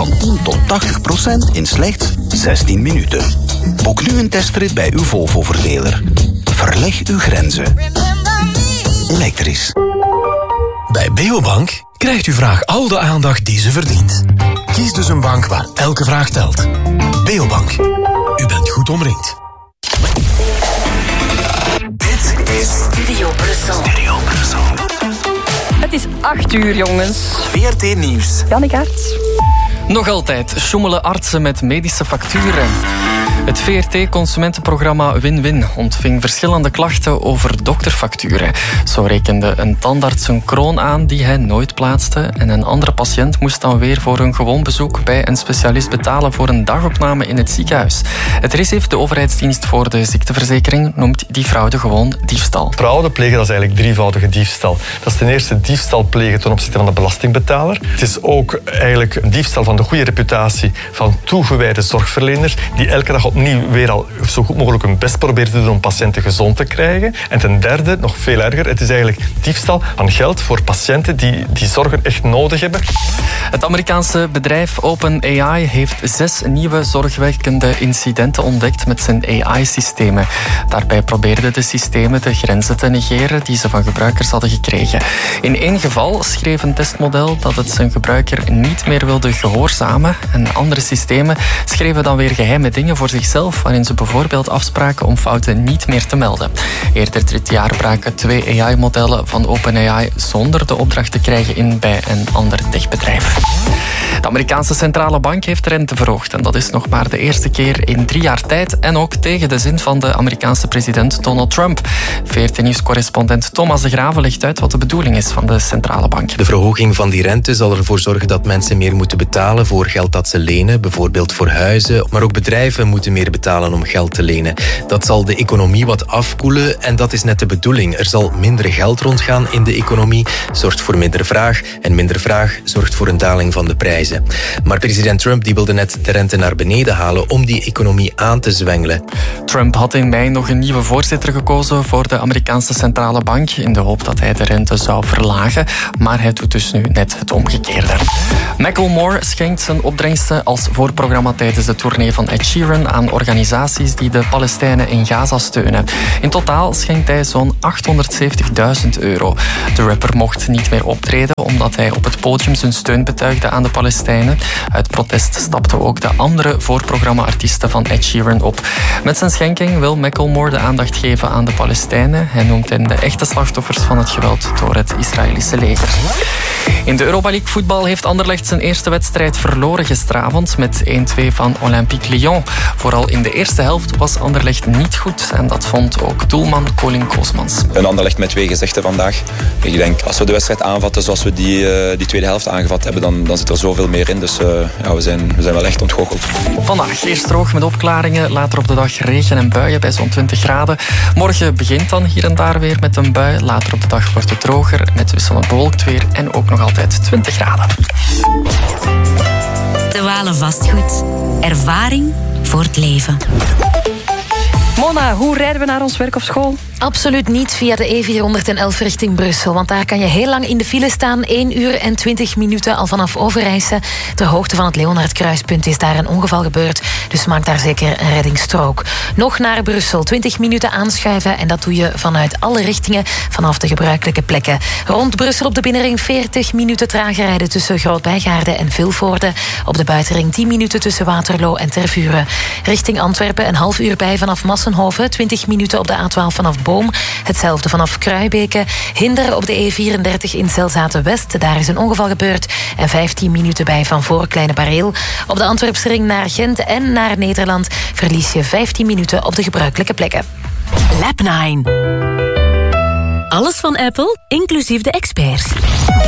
van 10 tot 80% in slechts 16 minuten. Boek nu een testrit bij uw Volvo-verdeler. Verleg uw grenzen. Elektrisch. Bij Beobank krijgt uw vraag al de aandacht die ze verdient. Kies dus een bank waar elke vraag telt. Beobank. U bent goed omringd. Dit is Studio Brussel. Het is 8 uur, jongens. VRT Nieuws. Jannik Aerts. Nog altijd sjoemelen artsen met medische facturen. Het VRT-consumentenprogramma Win-Win ontving verschillende klachten over dokterfacturen. Zo rekende een tandarts een kroon aan die hij nooit plaatste en een andere patiënt moest dan weer voor een gewoon bezoek bij een specialist betalen voor een dagopname in het ziekenhuis. Het RISIF, de overheidsdienst voor de ziekteverzekering, noemt die fraude gewoon diefstal. Fraude plegen, dat is eigenlijk drievoudige diefstal. Dat is ten eerste diefstal plegen ten opzichte van de belastingbetaler. Het is ook eigenlijk een diefstal van de goede reputatie van toegewijde zorgverleners die elke dag opnieuw weer al zo goed mogelijk hun best proberen te doen om patiënten gezond te krijgen. En ten derde, nog veel erger, het is eigenlijk diefstal van geld voor patiënten die zorgen echt nodig hebben. Het Amerikaanse bedrijf OpenAI heeft 6 nieuwe zorgwekkende incidenten ontdekt met zijn AI-systemen. Daarbij probeerden de systemen de grenzen te negeren die ze van gebruikers hadden gekregen. In 1 geval schreef een testmodel dat het zijn gebruiker niet meer wilde gehoorzamen en andere systemen schreven dan weer geheime dingen voor zichzelf, waarin ze bijvoorbeeld afspraken om fouten niet meer te melden. Eerder dit jaar braken 2 AI-modellen van OpenAI zonder de opdracht te krijgen in bij een ander techbedrijf. De Amerikaanse centrale bank heeft de rente verhoogd en dat is nog maar de eerste keer in 3 jaar tijd en ook tegen de zin van de Amerikaanse president Donald Trump. VRT-nieuwscorrespondent Thomas de Graven legt uit wat de bedoeling is van de centrale bank. De verhoging van die rente zal ervoor zorgen dat mensen meer moeten betalen voor geld dat ze lenen, bijvoorbeeld voor huizen, maar ook bedrijven moeten meer betalen om geld te lenen. Dat zal de economie wat afkoelen en dat is net de bedoeling. Er zal minder geld rondgaan in de economie, zorgt voor minder vraag en minder vraag zorgt voor een daling van de prijzen. Maar president Trump die wilde net de rente naar beneden halen om die economie aan te zwengelen. Trump had in mei nog een nieuwe voorzitter gekozen voor de Amerikaanse centrale bank in de hoop dat hij de rente zou verlagen, maar hij doet dus nu net het omgekeerde. Macklemore schenkt zijn opbrengsten als voorprogramma tijdens de tournee van Ed Sheeran aan organisaties die de Palestijnen in Gaza steunen. In totaal schenkt hij zo'n €870.000. De rapper mocht niet meer optreden omdat hij op het podium zijn steun betuigde aan de Palestijnen. Uit protest stapten ook de andere voorprogramma-artiesten van Ed Sheeran op. Met zijn schenking wil Macklemore de aandacht geven aan de Palestijnen. Hij noemt hen de echte slachtoffers van het geweld door het Israëlische leger. In de Europa League voetbal heeft Anderlecht zijn eerste wedstrijd verloren gisteravond met 1-2 van Olympique Lyon. Vooral in de eerste helft was Anderlecht niet goed en dat vond ook doelman Colin Koosmans. Een Anderlecht met 2 gezichten vandaag. Ik denk, als we de wedstrijd aanvatten zoals we die tweede helft aangevat hebben, dan zit er zoveel meer in. Dus we zijn wel echt ontgoocheld. Vandaag eerst droog met opklaringen, later op de dag regen en buien bij zo'n 20 graden. Morgen begint dan hier en daar weer met een bui. Later op de dag wordt het droger met wisselend bewolkt weer en ook nog altijd 20 graden. De Walen Vastgoed. Ervaring voor het leven. Mona, hoe rijden we naar ons werk of school? Absoluut niet via de E411 richting Brussel. Want daar kan je heel lang in de file staan. 1 uur en 20 minuten al vanaf Overijse. Ter hoogte van het Leonhardkruispunt is daar een ongeval gebeurd. Dus maak daar zeker een reddingsstrook. Nog naar Brussel. 20 minuten aanschuiven. En dat doe je vanuit alle richtingen. Vanaf de gebruikelijke plekken. Rond Brussel op de binnenring 40 minuten trager rijden tussen Groot-Bijgaarde en Vilvoorde. Op de buitenring 10 minuten tussen Waterloo en Tervuren. Richting Antwerpen een half uur bij vanaf Massenhoven. 20 minuten op de A12 vanaf Boom. Hetzelfde vanaf Kruibeke. Hinder op de E34 in Zelzaten-West. Daar is een ongeval gebeurd. En 15 minuten bij van voor Kleine Bareel. Op de Antwerpse ring naar Gent en naar Nederland verlies je 15 minuten op de gebruikelijke plekken. Lab 9. Alles van Apple, inclusief de experts.